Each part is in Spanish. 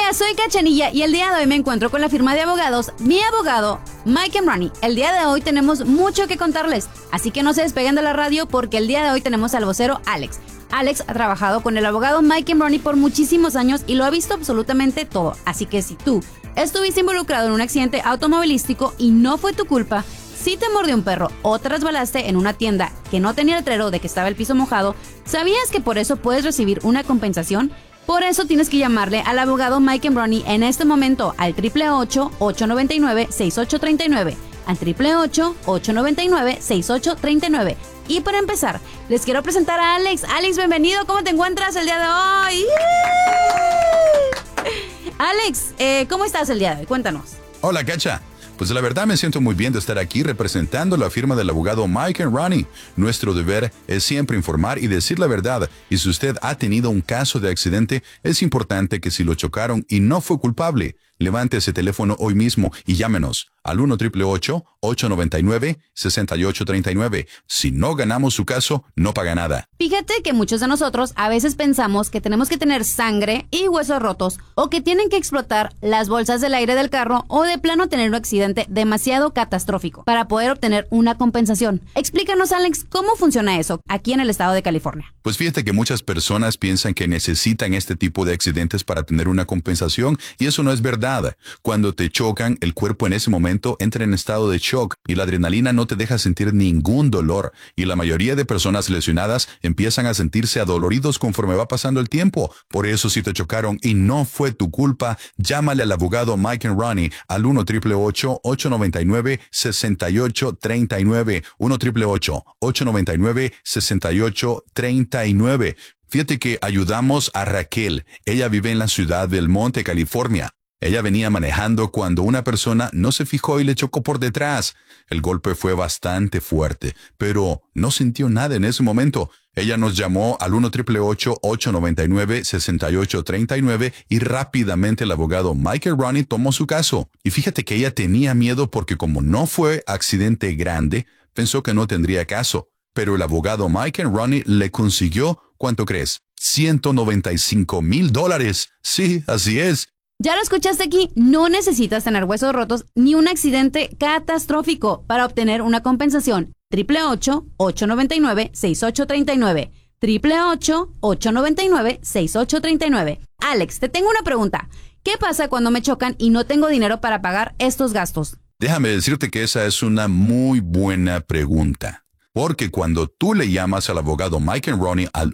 días, soy Cachanilla y el día de hoy me encuentro con la firma de abogados, mi abogado, Mike and Ronnie. El día de hoy tenemos mucho que contarles, así que no se despeguen de la radio porque el día de hoy tenemos al vocero Alex. Alex ha trabajado con el abogado Mike and Ronnie por muchísimos años y lo ha visto absolutamente todo, así que si tú estuviste involucrado en un accidente automovilístico y no fue tu culpa, si te mordió un perro o te resbalaste en una tienda que no tenía letrero de que estaba el piso mojado, ¿sabías que por eso puedes recibir una compensación? Por eso tienes que llamarle al abogado Mike and Ronnie en este momento al 888-899-6839, al 888-899-6839. Y para empezar, les quiero presentar a Alex. Alex, bienvenido. ¿Cómo te encuentras el día de hoy? Alex, ¿cómo estás el día de hoy? Cuéntanos. Hola, Cacha. Pues la verdad me siento muy bien de estar aquí representando la firma del abogado Mike and Ronnie. Nuestro deber es siempre informar y decir la verdad. Y si usted ha tenido un caso de accidente, es importante que si lo chocaron y no fue culpable, levante ese teléfono hoy mismo y llámenos al 1-888-899-6839. Si no ganamos su caso, no paga nada. Fíjate que muchos de nosotros a veces pensamos que tenemos que tener sangre y huesos rotos o que tienen que explotar las bolsas del aire del carro o de plano tener un accidente demasiado catastrófico para poder obtener una compensación. Explícanos, Alex, ¿cómo funciona eso aquí en el estado de California? Pues fíjate que muchas personas piensan que necesitan este tipo de accidentes para tener una compensación y eso no es verdad. Cuando te chocan, el cuerpo en ese momento entra en estado de shock y la adrenalina no te deja sentir ningún dolor y la mayoría de personas lesionadas empiezan a sentirse adoloridos conforme va pasando el tiempo. Por eso si te chocaron y no fue tu culpa, llámale al abogado Mike and Ronnie al 1-888-899-6839, 1-888-899-6839. Fíjate que ayudamos a Raquel. Ella vive en la ciudad del Monte, California. Ella venía manejando cuando una persona no se fijó y le chocó por detrás. El golpe fue bastante fuerte, pero no sintió nada en ese momento. Ella nos llamó al 1-888-899-6839 y rápidamente el abogado Michael Ronnie tomó su caso. Y fíjate que ella tenía miedo porque como no fue accidente grande, pensó que no tendría caso. Pero el abogado Michael Ronnie le consiguió, ¿cuánto crees? $195,000. Sí, así es. Ya lo escuchaste aquí, no necesitas tener huesos rotos ni un accidente catastrófico para obtener una compensación. 888-899-6839. 888-899-6839. Alex, te tengo una pregunta. ¿Qué pasa cuando me chocan y no tengo dinero para pagar estos gastos? Déjame decirte que esa es una muy buena pregunta. Porque cuando tú le llamas al abogado Mike and Ronnie al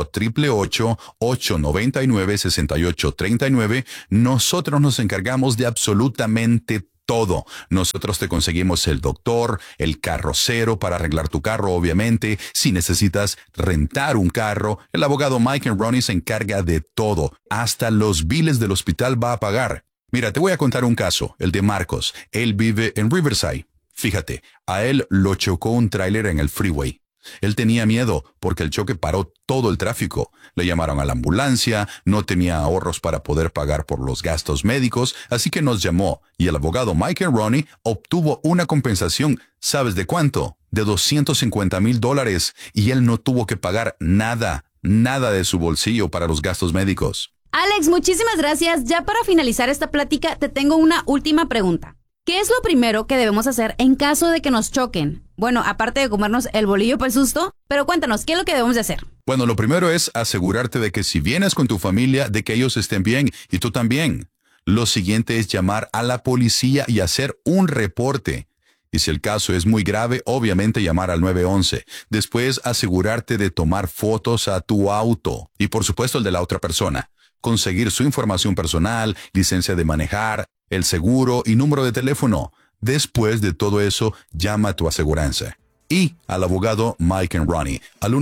1-888-899-6839, nosotros nos encargamos de absolutamente todo. Nosotros te conseguimos el doctor, el carrocero para arreglar tu carro, obviamente. Si necesitas rentar un carro, el abogado Mike and Ronnie se encarga de todo. Hasta los biles del hospital va a pagar. Mira, te voy a contar un caso, el de Marcos. Él vive en Riverside. Fíjate, a él lo chocó un tráiler en el freeway. Él tenía miedo porque el choque paró todo el tráfico. Le llamaron a la ambulancia, no tenía ahorros para poder pagar por los gastos médicos, así que nos llamó y el abogado Mike and Ronnie obtuvo una compensación, ¿sabes de cuánto? De $250,000 y él no tuvo que pagar nada de su bolsillo para los gastos médicos. Alex, muchísimas gracias. Ya para finalizar esta plática, te tengo una última pregunta. ¿Qué es lo primero que debemos hacer en caso de que nos choquen? Bueno, aparte de comernos el bolillo para el susto, pero cuéntanos, ¿qué es lo que debemos de hacer? Bueno, lo primero es asegurarte de que si vienes con tu familia, de que ellos estén bien y tú también. Lo siguiente es llamar a la policía y hacer un reporte. Y si el caso es muy grave, obviamente llamar al 911. Después asegurarte de tomar fotos a tu auto y por supuesto el de la otra persona. Conseguir su información personal, licencia de manejar, el seguro y número de teléfono. Después de todo eso, llama a tu aseguranza. Y al abogado Mike and Ronnie al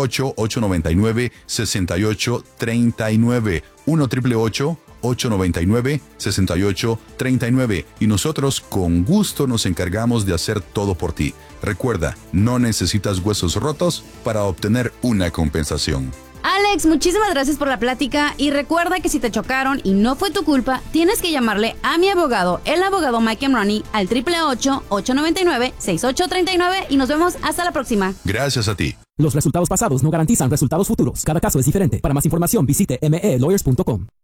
1-888-899-6839. 1-888-899-6839. Y nosotros con gusto nos encargamos de hacer todo por ti. Recuerda, no necesitas huesos rotos para obtener una compensación. Alex, muchísimas gracias por la plática y recuerda que si te chocaron y no fue tu culpa, tienes que llamarle a mi abogado, el abogado Mike and Ronnie, al 888-899-6839 y nos vemos hasta la próxima. Gracias a ti. Los resultados pasados no garantizan resultados futuros. Cada caso es diferente. Para más información visite melawyers.com.